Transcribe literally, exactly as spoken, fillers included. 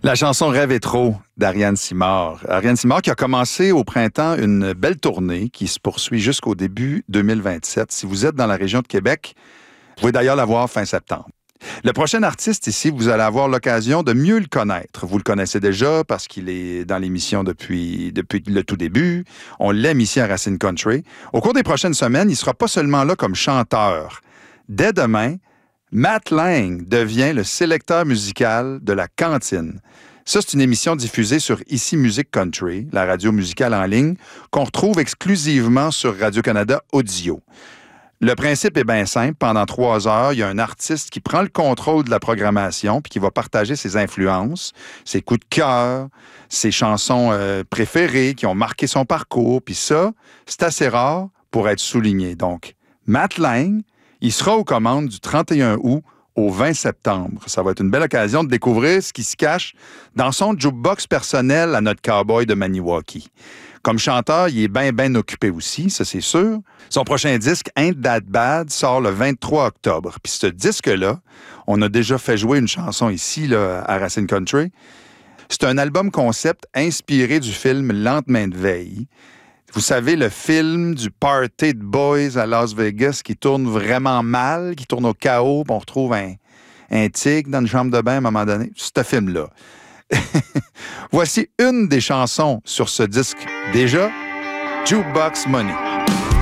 La chanson « Rêve trop » d'Ariane Simard. Ariane Simard qui a commencé au printemps une belle tournée qui se poursuit jusqu'au début deux mille vingt-sept. Si vous êtes dans la région de Québec, vous pouvez d'ailleurs la voir fin septembre. Le prochain artiste ici, vous allez avoir l'occasion de mieux le connaître. Vous le connaissez déjà parce qu'il est dans l'émission depuis, depuis le tout début. On l'aime ici à Racine Country. Au cours des prochaines semaines, il ne sera pas seulement là comme chanteur. Dès demain, Matt Lang devient le sélecteur musical de La Cantine. Ça, c'est une émission diffusée sur Ici Musique Country, la radio musicale en ligne, qu'on retrouve exclusivement sur Radio-Canada Audio. Le principe est bien simple. Pendant trois heures, il y a un artiste qui prend le contrôle de la programmation puis qui va partager ses influences, ses coups de cœur, ses chansons euh, préférées qui ont marqué son parcours. Puis ça, c'est assez rare pour être souligné. Donc, Matt Lang, il sera aux commandes du trente et un août au vingt septembre. Ça va être une belle occasion de découvrir ce qui se cache dans son jukebox personnel à notre cowboy de Maniwaki. Comme chanteur, il est bien, bien occupé aussi, ça c'est sûr. Son prochain disque, Ain't That Bad, sort le vingt-trois octobre. Puis ce disque-là, on a déjà fait jouer une chanson ici là, à Racine Country. C'est un album concept inspiré du film Lendemain de veille. Vous savez, le film du party de boys à Las Vegas qui tourne vraiment mal, qui tourne au chaos, puis on retrouve un, un tigre dans une chambre de bain à un moment donné. C'est ce film-là. Voici une des chansons sur ce disque. Déjà, Jukebox Money.